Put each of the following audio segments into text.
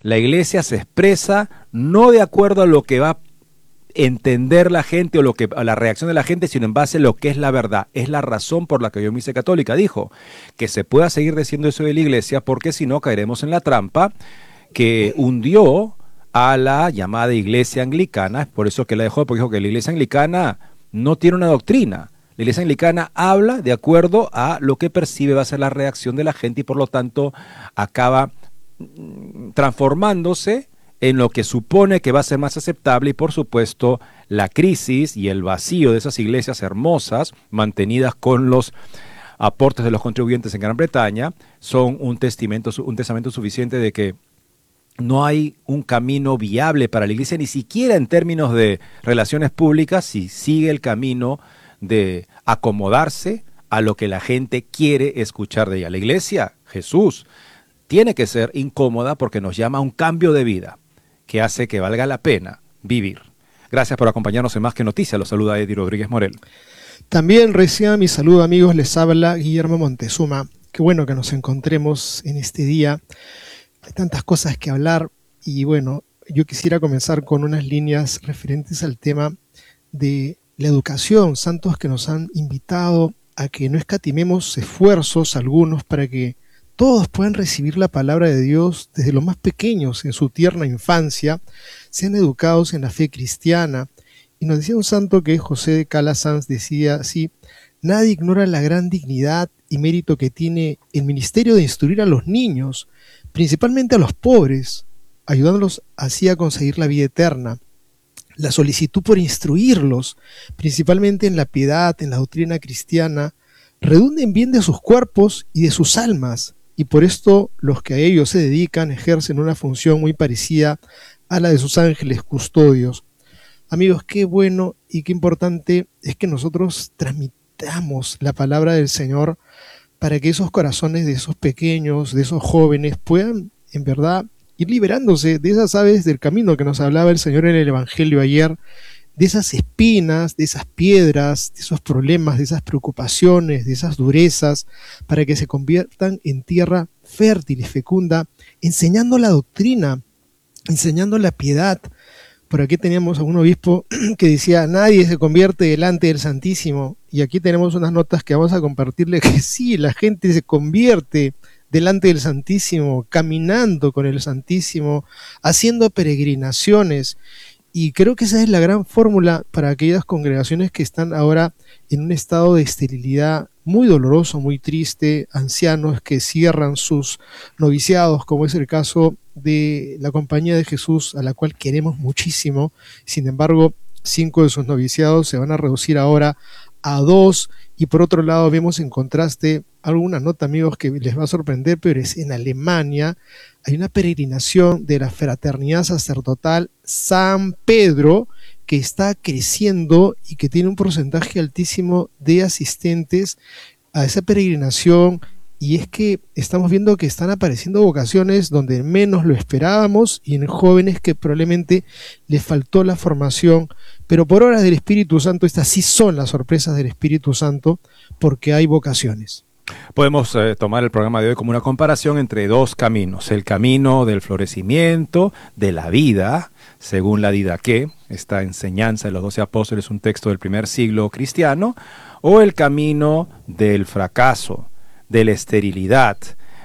La iglesia se expresa no de acuerdo a lo que va a entender la gente o a la reacción de la gente, sino en base a lo que es la verdad. Es la razón por la que yo me hice católica. Dijo que se pueda seguir diciendo eso de la iglesia, porque si no caeremos en la trampa que hundió a la llamada iglesia anglicana. Es por eso que la dejó, porque dijo que la iglesia anglicana no tiene una doctrina. La iglesia anglicana habla de acuerdo a lo que percibe va a ser la reacción de la gente y por lo tanto acaba transformándose en lo que supone que va a ser más aceptable y por supuesto la crisis y el vacío de esas iglesias hermosas mantenidas con los aportes de los contribuyentes en Gran Bretaña son un testamento suficiente de que no hay un camino viable para la iglesia, ni siquiera en términos de relaciones públicas, si sigue el camino de acomodarse a lo que la gente quiere escuchar de ella. La iglesia, Jesús, tiene que ser incómoda porque nos llama a un cambio de vida que hace que valga la pena vivir. Gracias por acompañarnos en Más que Noticias. Los saluda Eddie Rodríguez Morel. También reciban mi saludo, amigos. Les habla Guillermo Montezuma. Qué bueno que nos encontremos en este día. Hay tantas cosas que hablar y bueno, yo quisiera comenzar con unas líneas referentes al tema de la educación. Santos que nos han invitado a que no escatimemos esfuerzos algunos para que todos puedan recibir la palabra de Dios desde los más pequeños en su tierna infancia, sean educados en la fe cristiana. Y nos decía un santo que José de Calasanz decía así: nadie ignora la gran dignidad y mérito que tiene el ministerio de instruir a los niños, principalmente a los pobres, ayudándolos así a conseguir la vida eterna. La solicitud por instruirlos, principalmente en la piedad, en la doctrina cristiana, redunda en bien de sus cuerpos y de sus almas, y por esto los que a ellos se dedican ejercen una función muy parecida a la de sus ángeles custodios. Amigos, qué bueno y qué importante es que nosotros transmitamos la palabra del Señor para que esos corazones de esos pequeños, de esos jóvenes, puedan en verdad ir liberándose de esas aves del camino que nos hablaba el Señor en el Evangelio ayer, de esas espinas, de esas piedras, de esos problemas, de esas preocupaciones, de esas durezas, para que se conviertan en tierra fértil y fecunda, enseñando la doctrina, enseñando la piedad. Por aquí teníamos a un obispo que decía: nadie se convierte delante del Santísimo, y aquí tenemos unas notas que vamos a compartirle que sí, la gente se convierte delante del Santísimo, caminando con el Santísimo, haciendo peregrinaciones. Y creo que esa es la gran fórmula para aquellas congregaciones que están ahora en un estado de esterilidad muy doloroso, muy triste, ancianos que cierran sus noviciados, como es el caso de la Compañía de Jesús, a la cual queremos muchísimo. Sin embargo, 5 de sus noviciados se van a reducir ahora a 2, y por otro lado vemos en contraste alguna nota, amigos, que les va a sorprender, pero es en Alemania. Hay una peregrinación de la Fraternidad Sacerdotal San Pedro que está creciendo y que tiene un porcentaje altísimo de asistentes a esa peregrinación, y es que estamos viendo que están apareciendo vocaciones donde menos lo esperábamos y en jóvenes que probablemente les faltó la formación, pero por obra del Espíritu Santo, estas sí son las sorpresas del Espíritu Santo, porque hay vocaciones. Podemos tomar el programa de hoy como una comparación entre dos caminos: el camino del florecimiento, de la vida, según la Didaqué, esta enseñanza de los 12 apóstoles, un texto del primer siglo cristiano, o el camino del fracaso, de la esterilidad,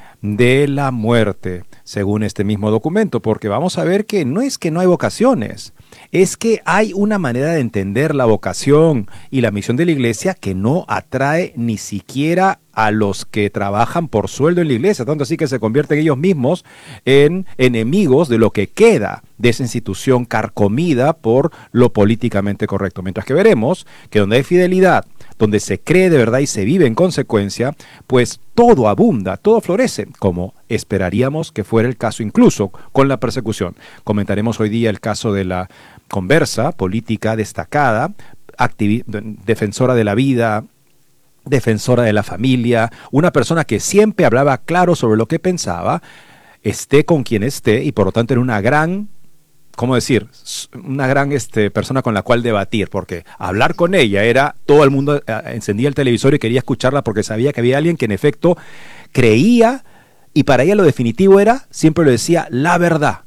de la muerte, según este mismo documento, porque vamos a ver que no es que no hay vocaciones, es que hay una manera de entender la vocación y la misión de la iglesia que no atrae ni siquiera a los que trabajan por sueldo en la iglesia, tanto así que se convierten ellos mismos en enemigos de lo que queda de esa institución carcomida por lo políticamente correcto. Mientras que veremos que donde hay fidelidad, donde se cree de verdad y se vive en consecuencia, pues todo abunda, todo florece, como esperaríamos que fuera el caso incluso con la persecución. Comentaremos hoy día el caso de la conversa política destacada, defensora de la vida, defensora de la familia, una persona que siempre hablaba claro sobre lo que pensaba, esté con quien esté, y por lo tanto era una gran, ¿cómo decir?, una gran persona con la cual debatir, porque hablar con ella era, todo el mundo encendía el televisor y quería escucharla porque sabía que había alguien que en efecto creía, y para ella lo definitivo era, siempre lo decía, la verdad.